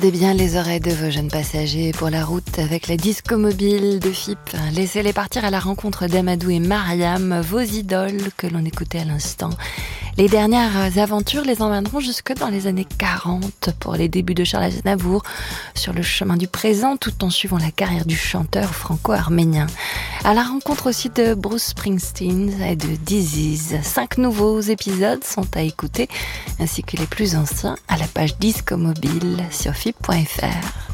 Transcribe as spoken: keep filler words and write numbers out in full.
Gardez bien les oreilles de vos jeunes passagers pour la route avec la disco mobile de F I P. Laissez-les partir à la rencontre d'Amadou et Mariam, vos idoles que l'on écoutait à l'instant. Les dernières aventures les emmèneront jusque dans les années quarante pour les débuts de Charles Aznavour sur le chemin du présent tout en suivant la carrière du chanteur franco-arménien. À la rencontre aussi de Bruce Springsteen et de Disease. Cinq nouveaux épisodes sont à écouter ainsi que les plus anciens à la page Disco Mobile sur F I P point F R.